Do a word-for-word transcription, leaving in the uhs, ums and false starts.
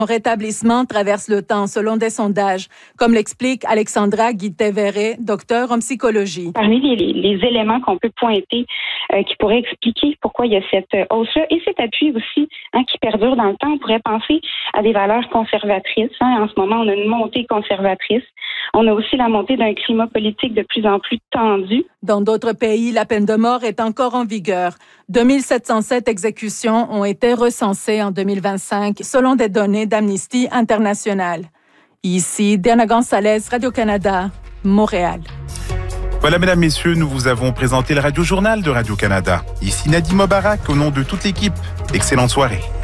Son rétablissement traverse le temps selon des sondages, comme l'explique Alexandra Guité-Verret, docteure en psychologie. Parmi les, les éléments qu'on peut pointer euh, qui pourraient expliquer pourquoi il y a cette hausse-là et cet appui aussi hein, qui perdure dans le temps, on pourrait penser à des valeurs conservatrices. Hein. En ce moment, on a une montée conservatrice. On a aussi la montée d'un climat politique de plus en plus tendu. Dans d'autres pays, la peine de mort est encore en vigueur. deux mille sept cent sept exécutions ont été recensées en deux mille vingt-cinq, selon des données d'Amnesty International. Ici, Diana Gonzalez, Radio-Canada, Montréal. Voilà, mesdames, messieurs, nous vous avons présenté le Radio-Journal de Radio-Canada. Ici Nadim Mubarak, au nom de toute l'équipe. Excellente soirée.